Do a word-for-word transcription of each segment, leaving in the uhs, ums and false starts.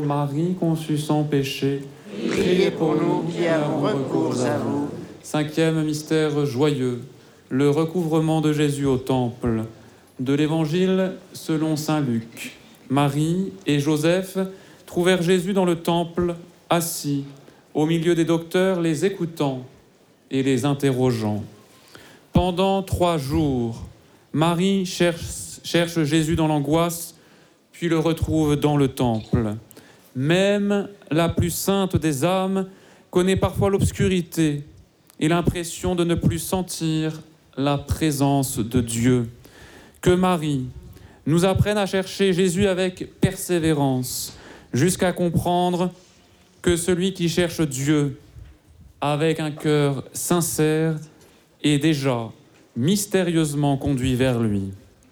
Marie conçue sans péché, priez pour nous qui avons recours à vous. Cinquième mystère joyeux, le recouvrement de Jésus au temple. De l'Évangile selon saint Luc. Marie et Joseph trouvèrent Jésus dans le temple, assis, au milieu des docteurs, les écoutant et les interrogeant. Pendant trois jours, Marie cherche, cherche Jésus dans l'angoisse, puis le retrouve dans le temple. Même la plus sainte des âmes connaît parfois l'obscurité et l'impression de ne plus sentir la présence de Dieu. Que Marie nous apprenne à chercher Jésus avec persévérance, jusqu'à comprendre que celui qui cherche Dieu avec un cœur sincère est déjà mystérieusement conduit vers lui.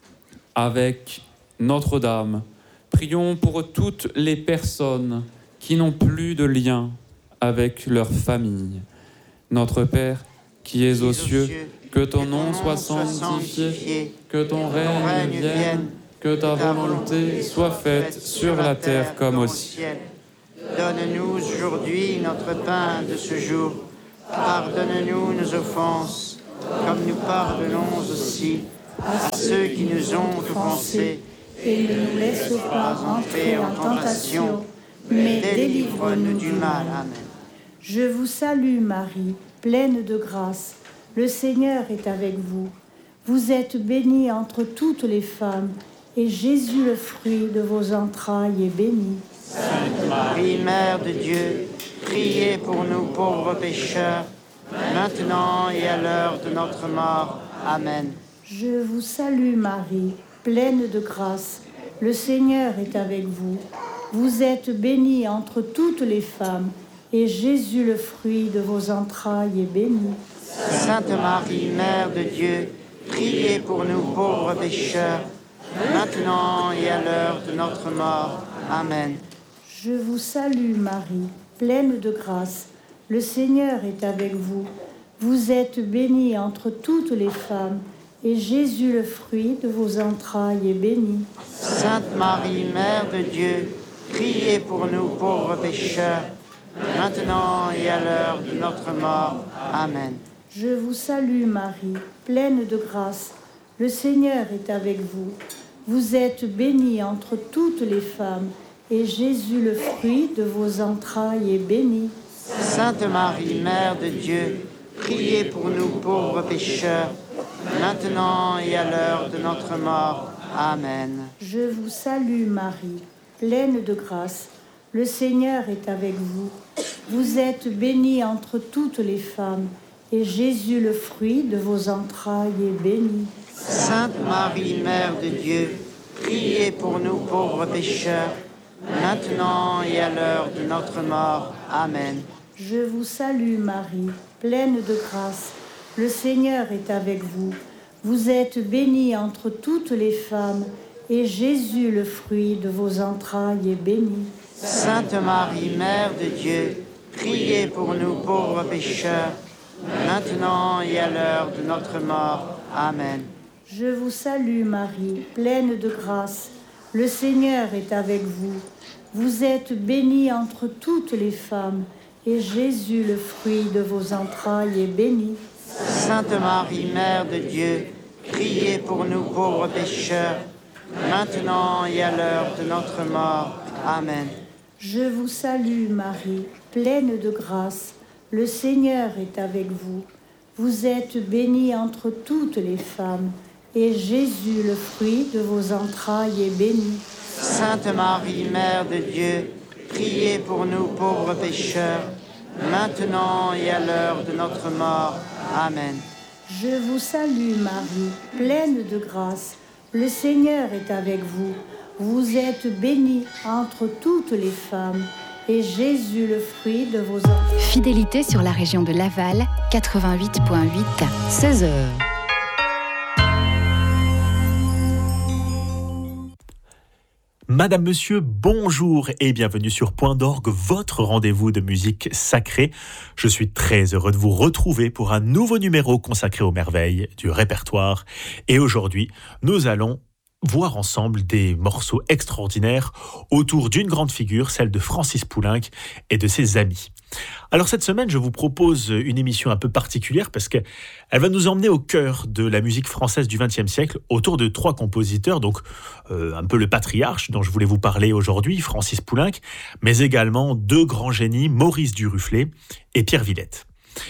Avec Notre-Dame, prions pour toutes les personnes qui n'ont plus de lien avec leur famille. Notre Père, qui es aux cieux, que ton nom soit sanctifié, que ton règne vienne, que ta volonté soit faite sur la terre comme au ciel. Donne-nous aujourd'hui notre pain de ce jour. Pardonne-nous nos offenses, comme nous pardonnons aussi à ceux qui nous ont offensés. Et ne nous laisse pas entrer en tentation, mais délivre-nous du mal. Amen. Je vous salue Marie, pleine de grâce. Le Seigneur est avec vous. Vous êtes bénie entre toutes les femmes, et Jésus, le fruit de vos entrailles, est béni. Sainte Marie, Mère de Dieu, priez pour nous pauvres pécheurs, maintenant et à l'heure de notre mort. Amen. Je vous salue Marie, pleine de grâce. Le Seigneur est avec vous. Vous êtes bénie entre toutes les femmes, et Jésus, le fruit de vos entrailles, est béni. Sainte Marie, Mère de Dieu, priez pour nous pauvres pécheurs, maintenant et à l'heure de notre mort. Amen. Je vous salue Marie, pleine de grâce. Le Seigneur est avec vous. Vous êtes bénie entre toutes les femmes, et Jésus, le fruit de vos entrailles, est béni. Sainte Marie, Mère de Dieu, priez pour nous pauvres pécheurs, maintenant et à l'heure de notre mort. Amen. Je vous salue Marie, pleine de grâce. Le Seigneur est avec vous. Vous êtes bénie entre toutes les femmes, et Jésus, le fruit de vos entrailles, est béni. Sainte Marie, Mère de Dieu, priez pour nous pauvres pécheurs, maintenant et à l'heure de notre mort. Amen. Je vous salue Marie, pleine de grâce. Le Seigneur est avec vous. Vous êtes bénie entre toutes les femmes, et Jésus, le fruit de vos entrailles, est béni. Sainte Marie, Mère de Dieu, priez pour nous pauvres pécheurs, maintenant et à l'heure de notre mort. Amen. Je vous salue Marie, pleine de grâce. Le Seigneur est avec vous. Vous êtes bénie entre toutes les femmes, et Jésus, le fruit de vos entrailles, est béni. Sainte Marie, Mère de Dieu, priez pour nous pauvres pécheurs, maintenant et à l'heure de notre mort. Amen. Je vous salue Marie, pleine de grâce. Le Seigneur est avec vous. Vous êtes bénie entre toutes les femmes, et Jésus, le fruit de vos entrailles, est béni. Sainte Marie, Mère de Dieu, priez pour nous pauvres pécheurs, maintenant et à l'heure de notre mort. Amen. Je vous salue Marie, pleine de grâce. Le Seigneur est avec vous. Vous êtes bénie entre toutes les femmes, et Jésus, le fruit de vos entrailles, est béni. Sainte Marie, Mère de Dieu, priez pour nous pauvres pécheurs, maintenant et à l'heure de notre mort. Amen. Je vous salue Marie, pleine de grâce. Le Seigneur est avec vous. Vous êtes bénie entre toutes les femmes, et Jésus, le fruit de vos entrailles. Fidélité sur la région de Laval, quatre-vingt-huit virgule huit, seize heures. Madame, Monsieur, bonjour et bienvenue sur Point d'Orgue, votre rendez-vous de musique sacrée. Je suis très heureux de vous retrouver pour un nouveau numéro consacré aux merveilles du répertoire. Et aujourd'hui, nous allons voir ensemble des morceaux extraordinaires autour d'une grande figure, celle de Francis Poulenc et de ses amis. Alors cette semaine, je vous propose une émission un peu particulière parce qu'elle va nous emmener au cœur de la musique française du vingtième siècle autour de trois compositeurs, donc euh, un peu le patriarche dont je voulais vous parler aujourd'hui, Francis Poulenc, mais également deux grands génies, Maurice Duruflé et Pierre Villette.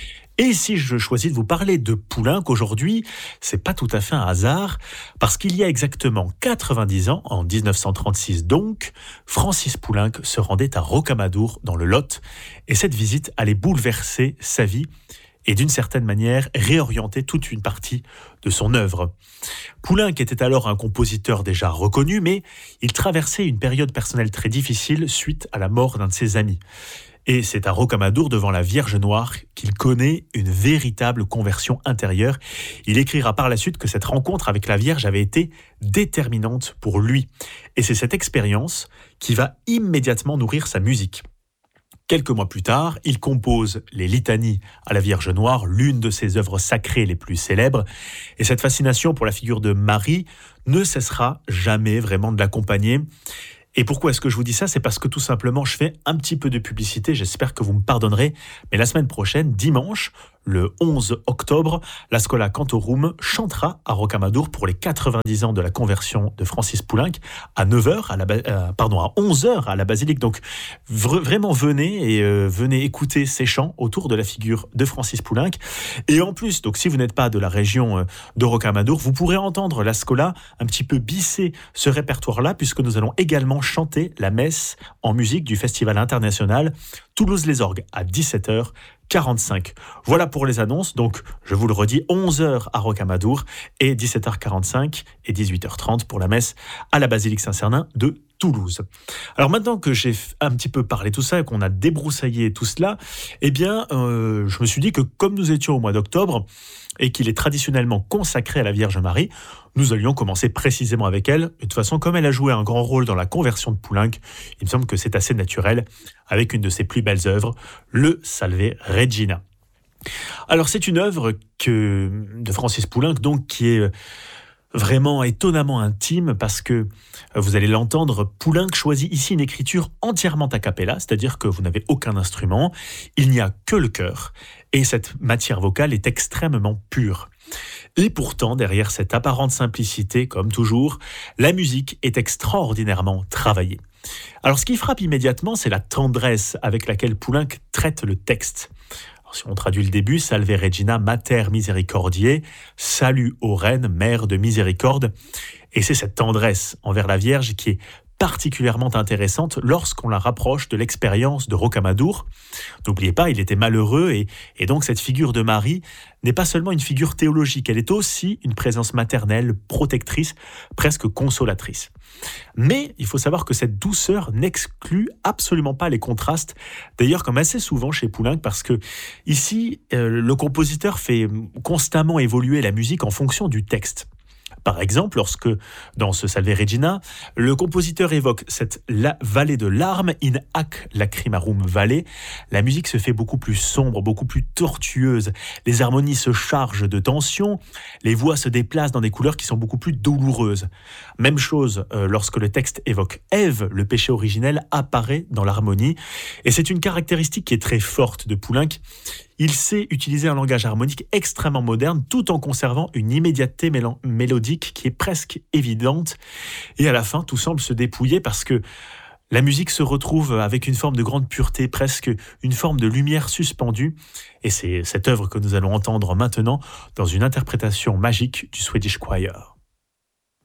Et si je choisis de vous parler de Poulenc aujourd'hui, c'est pas tout à fait un hasard, parce qu'il y a exactement quatre-vingt-dix ans, en dix-neuf cent trente-six donc, Francis Poulenc se rendait à Rocamadour, dans le Lot, et cette visite allait bouleverser sa vie et d'une certaine manière réorienter toute une partie de son œuvre. Poulenc était alors un compositeur déjà reconnu, mais il traversait une période personnelle très difficile suite à la mort d'un de ses amis. Et c'est à Rocamadour, devant la Vierge Noire, qu'il connaît une véritable conversion intérieure. Il écrira par la suite que cette rencontre avec la Vierge avait été déterminante pour lui. Et c'est cette expérience qui va immédiatement nourrir sa musique. Quelques mois plus tard, il compose les litanies à la Vierge Noire, l'une de ses œuvres sacrées les plus célèbres. Et cette fascination pour la figure de Marie ne cessera jamais vraiment de l'accompagner. Et pourquoi est-ce que je vous dis ça ? C'est parce que tout simplement, je fais un petit peu de publicité, j'espère que vous me pardonnerez. Mais la semaine prochaine, dimanche, le onze octobre, la Schola Cantorum chantera à Rocamadour pour les quatre-vingt-dix ans de la conversion de Francis Poulenc à neuf heures, à la, euh, pardon, à onze heures à la basilique. Donc vr- vraiment venez et euh, venez écouter ces chants autour de la figure de Francis Poulenc. Et en plus, donc si vous n'êtes pas de la région euh, de Rocamadour, vous pourrez entendre la Schola un petit peu bisser ce répertoire-là, puisque nous allons également chanter la messe en musique du Festival international Toulouse-les-Orgues à dix-sept heures quarante-cinq. Voilà pour les annonces. Donc, je vous le redis, onze heures à Rocamadour et dix-sept heures quarante-cinq et dix-huit heures trente pour la messe à la basilique Saint-Cernin de Toulouse. Alors maintenant que j'ai un petit peu parlé tout ça et qu'on a débroussaillé tout cela, eh bien, euh, je me suis dit que comme nous étions au mois d'octobre et qu'il est traditionnellement consacré à la Vierge Marie, nous allions commencer précisément avec elle. Et de toute façon, comme elle a joué un grand rôle dans la conversion de Poulenc, il me semble que c'est assez naturel avec une de ses plus belles œuvres, le Salve Regina. Alors c'est une œuvre que, de Francis Poulenc, donc, qui est vraiment étonnamment intime parce que, vous allez l'entendre, Poulenc choisit ici une écriture entièrement a cappella, c'est-à-dire que vous n'avez aucun instrument, il n'y a que le chœur, et cette matière vocale est extrêmement pure. Et pourtant, derrière cette apparente simplicité, comme toujours, la musique est extraordinairement travaillée. Alors ce qui frappe immédiatement, c'est la tendresse avec laquelle Poulenc traite le texte. Si on traduit le début, Salve Regina Mater Misericordiae, salut ô reine, mère de miséricorde. Et c'est cette tendresse envers la Vierge qui est particulièrement intéressante lorsqu'on la rapproche de l'expérience de Rocamadour. N'oubliez pas, il était malheureux et, et donc cette figure de Marie n'est pas seulement une figure théologique, elle est aussi une présence maternelle, protectrice, presque consolatrice. Mais il faut savoir que cette douceur n'exclut absolument pas les contrastes, d'ailleurs comme assez souvent chez Poulenc, parce que ici, euh, le compositeur fait constamment évoluer la musique en fonction du texte. Par exemple, lorsque, dans ce Salve Regina, le compositeur évoque cette la- vallée de larmes, in hac lacrimarum valley, la musique se fait beaucoup plus sombre, beaucoup plus tortueuse, les harmonies se chargent de tension, les voix se déplacent dans des couleurs qui sont beaucoup plus douloureuses. Même chose euh, lorsque le texte évoque Ève, le péché originel apparaît dans l'harmonie, et c'est une caractéristique qui est très forte de Poulenc. Il sait utiliser un langage harmonique extrêmement moderne tout en conservant une immédiateté mél- mélodique qui est presque évidente. Et à la fin, tout semble se dépouiller parce que la musique se retrouve avec une forme de grande pureté, presque une forme de lumière suspendue. Et c'est cette œuvre que nous allons entendre maintenant dans une interprétation magique du Swedish Choir.